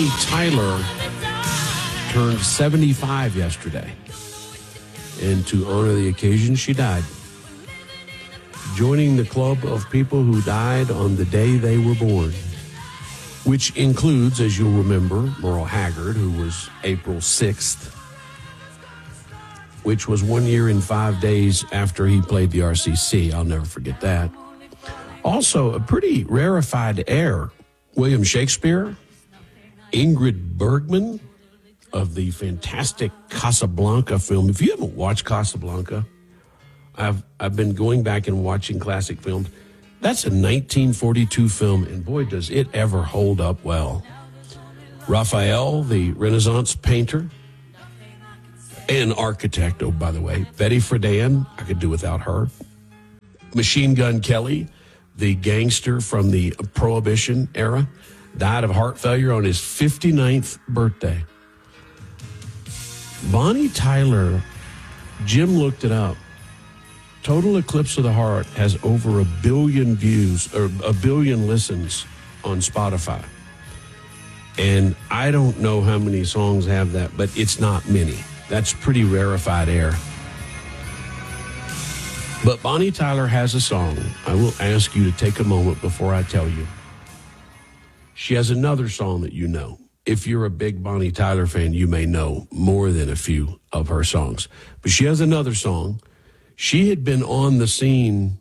Bonnie Tyler turned 75 yesterday. And to honor the occasion, she died, joining the club of people who died on the day they were born, which includes, as you'll remember, Merle Haggard, who was April 6th, which was 1 year and 5 days after he played the RCC. I'll never forget that. Also, a pretty rarefied air, William Shakespeare, Ingrid Bergman of the fantastic Casablanca film. If you haven't watched Casablanca, I've been going back and watching classic films. That's a 1942 film, and boy, does it ever hold up well. Raphael, the Renaissance painter and architect, oh, by the way. Betty Friedan, I could do without her. Machine Gun Kelly, the gangster from the Prohibition era, died of heart failure on his 59th birthday. Bonnie Tyler, Jim looked it up. Total Eclipse of the Heart has over 1 billion views or 1 billion listens on Spotify. And I don't know how many songs have that, but it's not many. That's pretty rarefied air. But Bonnie Tyler has a song. I will ask you to take a moment before I tell you. She has another song that you know. If you're a big Bonnie Tyler fan, you may know more than a few of her songs. But she has another song. She had been on the scene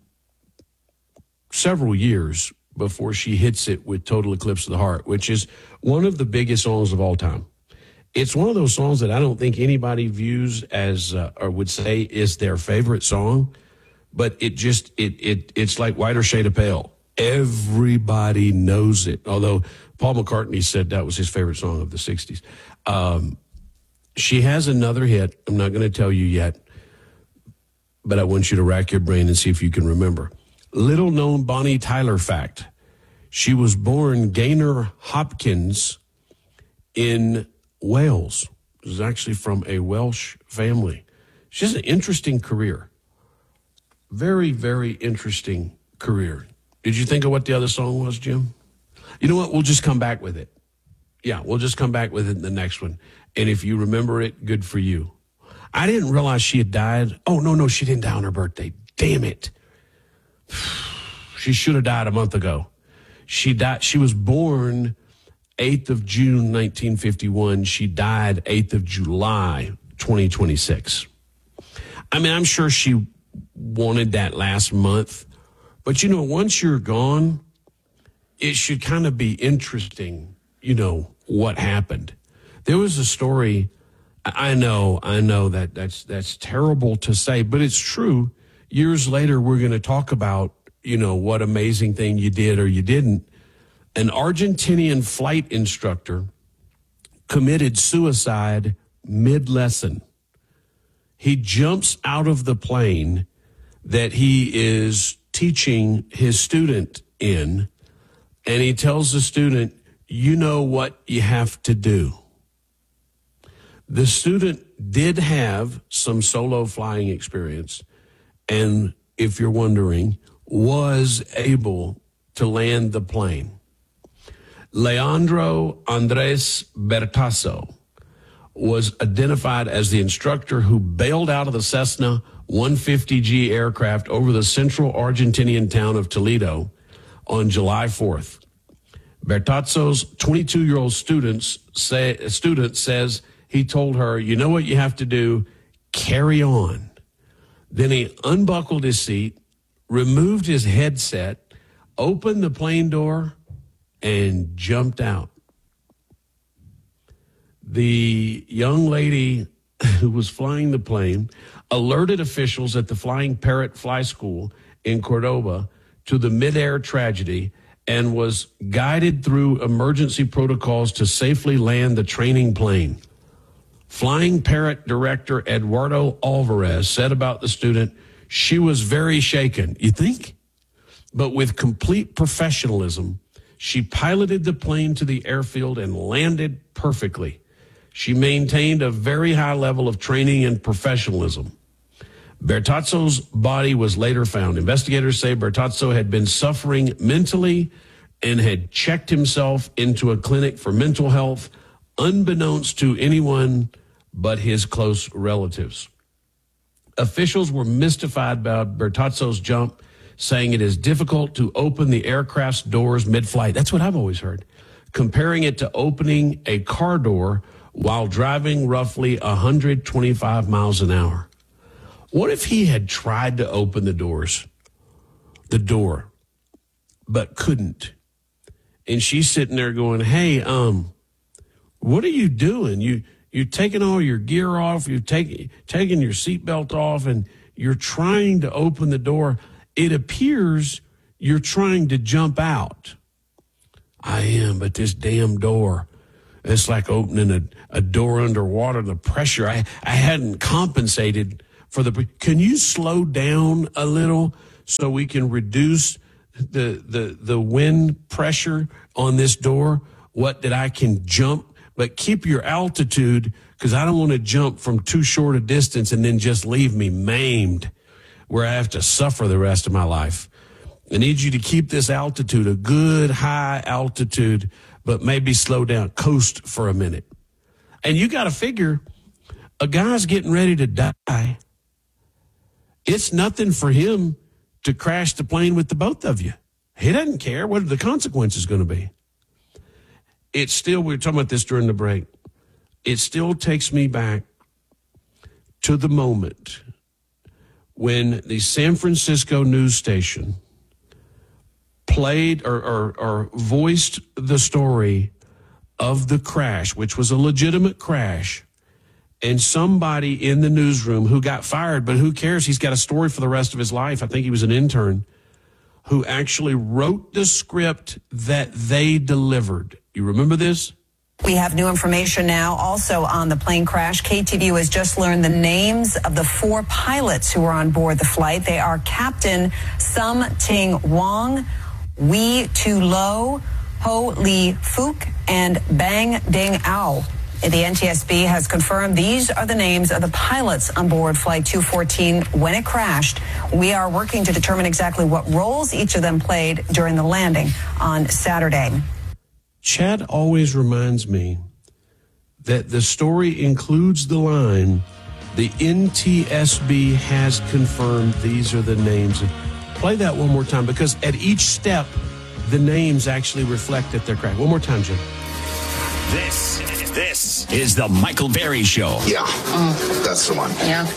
several years before she hits it with Total Eclipse of the Heart, which is one of the biggest songs of all time. It's one of those songs that I don't think anybody views as or would say is their favorite song, but it's like Whiter Shade of Pale. Everybody knows it, although Paul McCartney said that was his favorite song of the 60s. She has another hit. I'm not going to tell you yet, but I want you to rack your brain and see if you can remember. Little known Bonnie Tyler fact. She was born Gaynor Hopkins in Wales. She was actually from a Welsh family. She has an interesting career. Very, very interesting career. Did you think of what the other song was, Jim? You know what? We'll just come back with it. Yeah, we'll just come back with it in the next one. And if you remember it, good for you. I didn't realize she had died. Oh, no, she didn't die on her birthday. Damn it. She should have died a month ago. She died. She was born 8th of June, 1951. She died 8th of July, 2026. I mean, I'm sure she wanted that last month. But, you know, once you're gone, it should kind of be interesting, you know, what happened. There was a story. I know that's terrible to say, but it's true. Years later, we're going to talk about, you know, what amazing thing you did or you didn't. An Argentinian flight instructor committed suicide mid-lesson. He jumps out of the plane that he is teaching his student in, and he tells the student, you know what you have to do. The student did have some solo flying experience, and if you're wondering, was able to land the plane. Leandro Andres Bertasso was identified as the instructor who bailed out of the Cessna 150G aircraft over the central Argentinian town of Toledo on July 4th. Bertazzo's 22-year-old student says he told her, you know what you have to do? Carry on. Then he unbuckled his seat, removed his headset, opened the plane door, and jumped out. The young lady who was flying the plane alerted officials at the Flying Parrot Fly School in Cordoba to the midair tragedy and was guided through emergency protocols to safely land the training plane. Flying Parrot director Eduardo Alvarez said about the student, she was very shaken. You think? But with complete professionalism, she piloted the plane to the airfield and landed perfectly. She maintained a very high level of training and professionalism. Bertazzo's body was later found. Investigators say Bertazzo had been suffering mentally and had checked himself into a clinic for mental health, unbeknownst to anyone but his close relatives. Officials were mystified by Bertazzo's jump, saying it is difficult to open the aircraft's doors mid-flight. That's what I've always heard. Comparing it to opening a car door while driving roughly 125 miles an hour. What if he had tried to open the door, but couldn't? And she's sitting there going, hey, what are you doing? You're taking all your gear off. You're taking your seatbelt off, and you're trying to open the door. It appears you're trying to jump out. I am, but this damn door, it's like opening a door underwater. The pressure, I hadn't compensated for the. Can you slow down a little so we can reduce the wind pressure on this door? What that I can jump, but keep your altitude, because I don't want to jump from too short a distance and then just leave me maimed where I have to suffer the rest of my life. I need you to keep this altitude, a good high altitude, but maybe slow down, coast for a minute. And you got to figure, a guy's getting ready to die. It's nothing for him to crash the plane with the both of you. He doesn't care what are the consequences going to be. It's still, we were talking about this during the break, it still takes me back to the moment when the San Francisco news station played or voiced the story of the crash, which was a legitimate crash, and somebody in the newsroom who got fired, but who cares? He's got a story for the rest of his life. I think he was an intern who actually wrote the script that they delivered. You remember this? We have new information now also on the plane crash. KTVU has just learned the names of the 4 pilots who were on board the flight. They are Captain Sum Ting Wong, Wee Tu Lo, Ho Lee Fook, and Bang Ding Ao. The NTSB has confirmed these are the names of the pilots on board Flight 214 when it crashed. We are working to determine exactly what roles each of them played during the landing on Saturday. Chad always reminds me that the story includes the line, the NTSB has confirmed these are the names. Play that one more time, because at each step, the names actually reflect that they're correct. One more time, Jim. This is the Michael Berry Show. Yeah, that's the one. Yeah.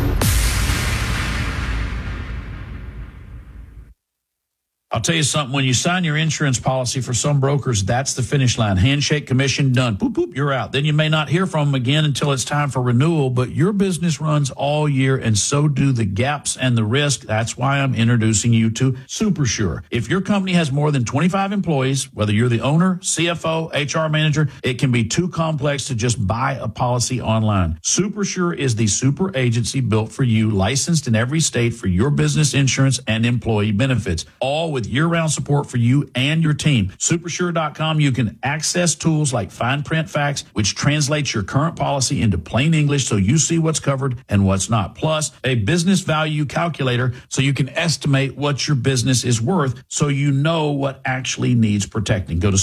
I'll tell you something, when you sign your insurance policy for some brokers, that's the finish line. Handshake, commission, done. Boop, boop, you're out. Then you may not hear from them again until it's time for renewal, but your business runs all year, and so do the gaps and the risk. That's why I'm introducing you to SuperSure. If your company has more than 25 employees, whether you're the owner, CFO, HR manager, it can be too complex to just buy a policy online. SuperSure is the super agency built for you, licensed in every state for your business insurance and employee benefits, all with year-round support for you and your team. Supersure.com, you can access tools like fine print facts, which translates your current policy into plain English so you see what's covered and what's not. Plus, a business value calculator so you can estimate what your business is worth so you know what actually needs protecting. Go to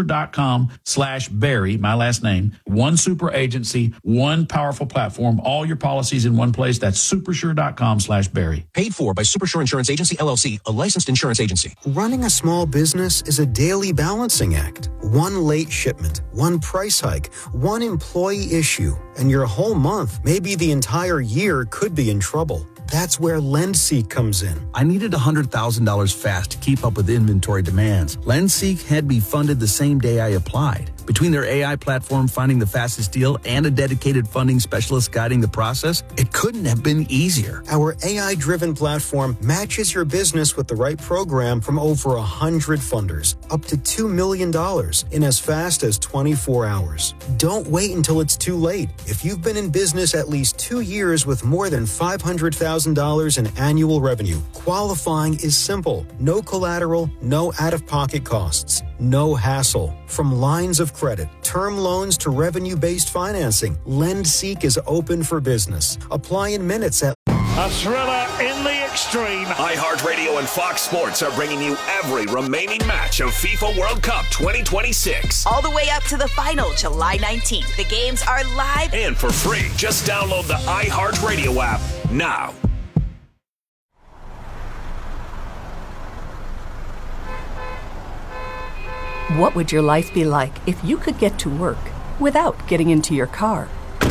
supersure.com/Barry, my last name, one super agency, one powerful platform, all your policies in one place. That's supersure.com/Barry. Paid for by Supersure Insurance Agency, LLC, a licensed insurance agency. Running a small business is a daily balancing act. One late shipment, one price hike, one employee issue, and your whole month, maybe the entire year, could be in trouble. That's where LendSeek comes in. I needed $100,000 fast to keep up with inventory demands. LendSeek had me funded the same day I applied. Between their AI platform finding the fastest deal and a dedicated funding specialist guiding the process, it couldn't have been easier. Our AI-driven platform matches your business with the right program from over 100 funders, up to $2 million in as fast as 24 hours. Don't wait until it's too late. If you've been in business at least 2 years with more than $500,000 in annual revenue, qualifying is simple. No collateral, no out-of-pocket costs, no hassle. From lines of credit, term loans to revenue-based financing, LendSeek is open for business. Apply in minutes at A thriller in the extreme. iHeartRadio and Fox Sports are bringing you every remaining match of FIFA World Cup 2026. All the way up to the final, July 19th. The games are live and for free. Just download the iHeartRadio app now. What would your life be like if you could get to work without getting into your car?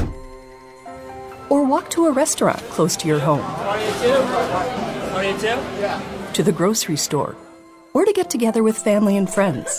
Or walk to a restaurant close to your home? To the grocery store? Or to get together with family and friends?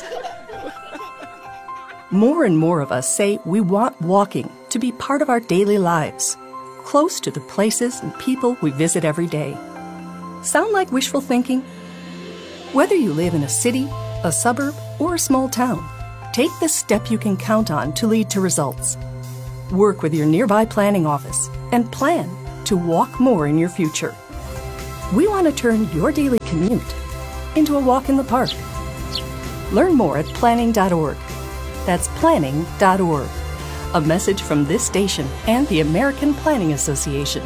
More and more of us say we want walking to be part of our daily lives, close to the places and people we visit every day. Sound like wishful thinking? Whether you live in a city, a suburb, or a small town, take the step you can count on to lead to results. Work with your nearby planning office and plan to walk more in your future. We want to turn your daily commute into a walk in the park. Learn more at planning.org. That's planning.org. A message from this station and the American Planning Association.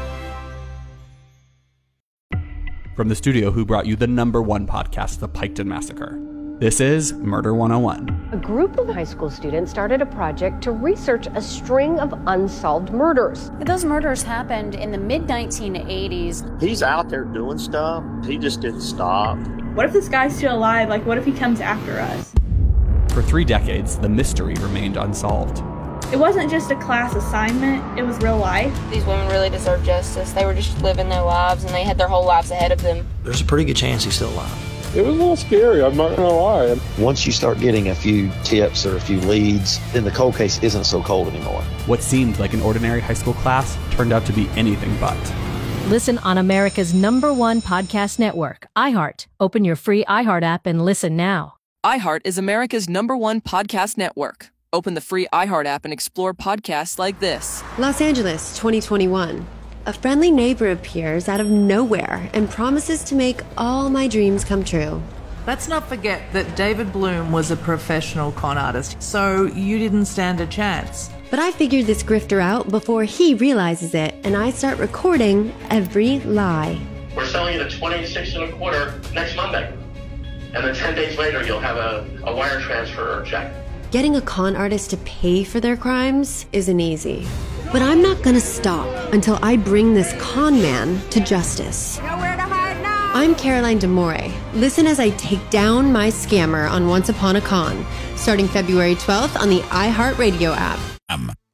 From the studio who brought you the #1 podcast, The Piketon Massacre, this is Murder 101. A group of high school students started a project to research a string of unsolved murders. Those murders happened in the mid-1980s. He's out there doing stuff. He just didn't stop. What if this guy's still alive? Like, what if he comes after us? For 3 decades, the mystery remained unsolved. It wasn't just a class assignment, it was real life. These women really deserve justice. They were just living their lives, and they had their whole lives ahead of them. There's a pretty good chance he's still alive. It was a little scary, I'm not gonna lie. Once you start getting a few tips or a few leads, then the cold case isn't so cold anymore. What seemed like an ordinary high school class turned out to be anything but. Listen on America's #1 podcast network, iHeart. Open your free iHeart app and listen now. iHeart is America's #1 podcast network. Open the free iHeart app and explore podcasts like this. Los Angeles, 2021. A friendly neighbor appears out of nowhere and promises to make all my dreams come true. Let's not forget that David Bloom was a professional con artist, so you didn't stand a chance. But I figured this grifter out before he realizes it, and I start recording every lie. We're selling it at $26.25 next Monday. And then 10 days later, you'll have a wire transfer or check. Getting a con artist to pay for their crimes isn't easy. But I'm not gonna stop until I bring this con man to justice. Nowhere to hide now. I'm Caroline DeMore. Listen as I take down my scammer on Once Upon a Con, starting February 12th on the iHeartRadio app.